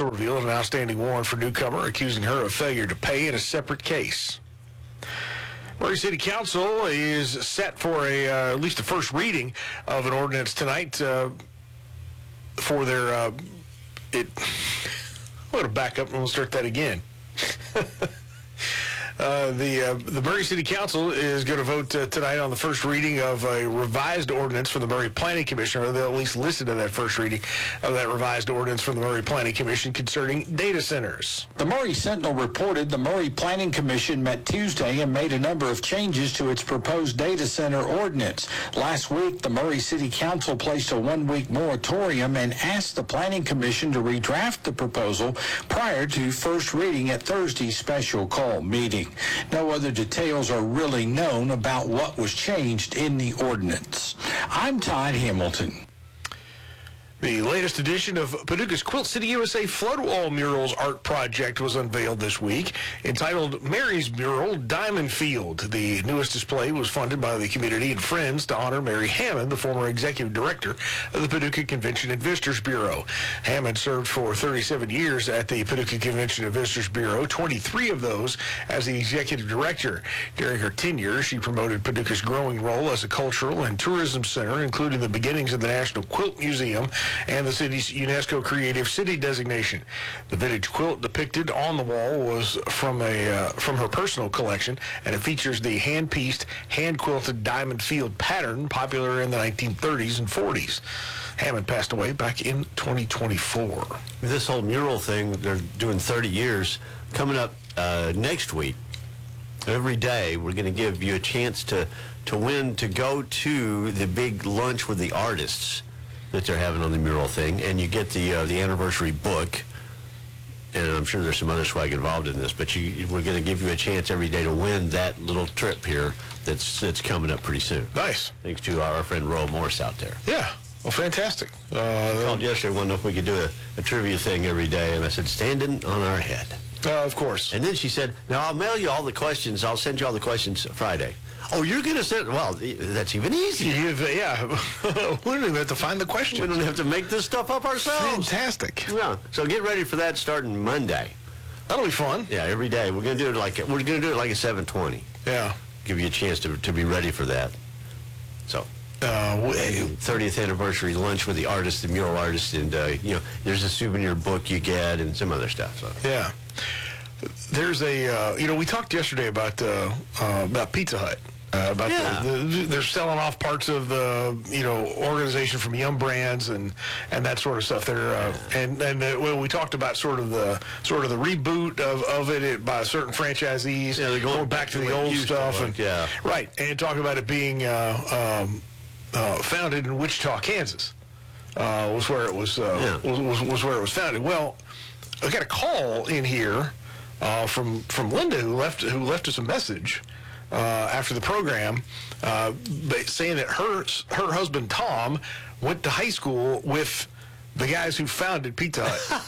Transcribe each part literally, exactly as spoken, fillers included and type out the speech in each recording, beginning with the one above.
Council revealed an outstanding warrant for newcomer accusing her of failure to pay in a separate case. Murray City Council is set for a uh, at least a first reading of an ordinance tonight uh, for their uh, it. I'm going to back up and we'll start that again. Uh, the uh, the Murray City Council is going to vote uh, tonight on the first reading of a revised ordinance from the Murray Planning Commission, or they'll at least listen to that first reading of that revised ordinance from the Murray Planning Commission concerning data centers. The Murray Sentinel reported the Murray Planning Commission met Tuesday and made a number of changes to its proposed data center ordinance. Last week, the Murray City Council placed a one-week moratorium and asked the Planning Commission to redraft the proposal prior to first reading at Thursday's special call meeting. No other details are really known about what was changed in the ordinance. I'm Todd Hamilton. The latest edition of Paducah's Quilt City U S A Flood Wall Murals art project was unveiled this week. Entitled Mary's Mural, Diamond Field. The newest display was funded by the community and friends to honor Mary Hammond, the former executive director of the Paducah Convention and Visitors Bureau. Hammond served for thirty-seven years at the Paducah Convention and Visitors Bureau, twenty-three of those as the executive director. During her tenure, she promoted Paducah's growing role as a cultural and tourism center, including the beginnings of the National Quilt Museum and the city's UNESCO Creative City designation. The vintage quilt depicted on the wall was from a uh, from her personal collection, and it features the hand-pieced, hand-quilted diamond field pattern popular in the nineteen thirties and forties. Hammond passed away back in twenty twenty-four. This whole mural thing, they're doing thirty years, coming up uh, next week. Every day, we're going to give you a chance to, to win, to go to the big lunch with the artists that they're having on the mural thing, and you get the uh, the anniversary book, and I'm sure there's some other swag involved in this, but you, we're going to give you a chance every day to win that little trip here that's that's coming up pretty soon. Nice. Thanks to our friend Roe Morse out there. Yeah. Well, fantastic. Uh, I called yesterday, wanted to know if we could do a, a trivia thing every day, and I said, standing on our head. Uh, of course. And then she said, now I'll mail you all the questions. I'll send you all the questions Friday. Oh, you're going to send, well, that's even easier. Yeah. We don't even have to find the questions. We don't have to make this stuff up ourselves. Fantastic. Yeah. So get ready for that starting Monday. That'll be fun. Yeah, every day. We're going to do it like, we're going to do it like a seven twenty. Yeah. Give you a chance to, to be ready for that. So. Uh, thirtieth anniversary lunch with the artist, the mural artist, and, uh, you know, there's a souvenir book you get and some other stuff. So. Yeah. There's a, uh, you know, we talked yesterday about uh, uh, about Pizza Hut. Uh, about yeah. the, the, they're selling off parts of the, you know, organization from Yum Brands and, and that sort of stuff. They're uh, and and uh, well, we talked about sort of the sort of the reboot of, of it by certain franchisees. Yeah, they're going, going back to the old stuff. Look, and yeah, right, and talking about it being uh, um, uh, founded in Wichita, Kansas, uh, was where it was, uh, yeah. was, was was where it was founded. Well, I got a call in here uh, from from Linda who left who left us a message. Uh, after the program, uh, saying that her her husband Tom went to high school with the guys who founded Pizza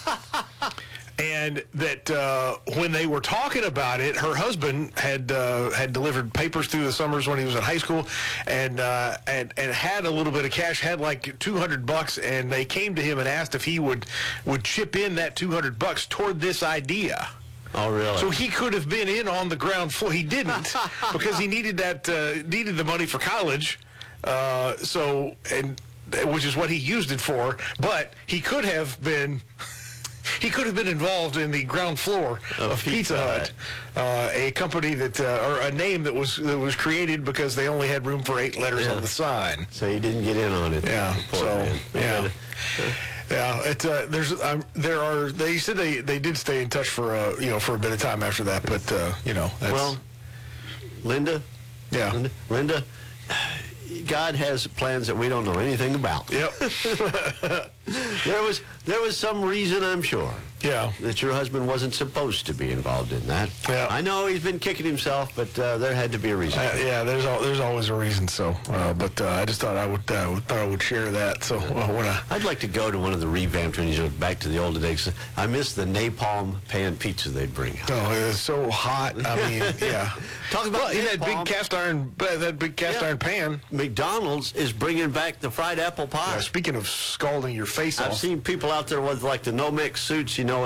Hut, and that uh, when they were talking about it, her husband had uh, had delivered papers through the summers when he was in high school, and uh, and and had a little bit of cash, had like two hundred bucks, and they came to him and asked if he would would chip in that two hundred bucks toward this idea. Oh, really? So he could have been in on the ground floor. He didn't because he needed that uh, needed the money for college. Uh, so and which is what he used it for. But he could have been he could have been involved in the ground floor of, of Pizza, Pizza Hut, uh, a company that uh, or a name that was that was created because they only had room for eight letters yeah. on the sign. So he didn't get in on it. Yeah. Poor so man. yeah. Yeah, it, uh, there's um, there are. They said they, they did stay in touch for uh, you know for a bit of time after that, but uh, you know. That's, well, Linda. Yeah. Linda, Linda. God has plans that we don't know anything about. Yep. there was there was some reason, I'm sure. Yeah. That your husband wasn't supposed to be involved in that. Yeah. I know he's been kicking himself, but uh, there had to be a reason. Uh, yeah, there's al- there's always a reason. So, uh, but uh, I just thought I would uh, thought I would share that. So uh, when I I'd like to go to one of the revamped ones, you know, back to the old days. I miss the napalm pan pizza they'd bring out. Oh, it's so hot. I mean, yeah. Talk about well, in that big cast iron that big cast yeah. iron pan. McDonald's is bringing back the fried apple pie. Yeah, speaking of scalding your face I've off. seen people out there with like the no-mix suits, you know,